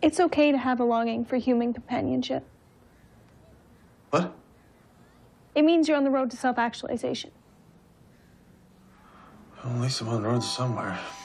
It's okay to have a longing for human companionship. What? It means you're on the road to self-actualization. Well, at least I'm on the road to somewhere.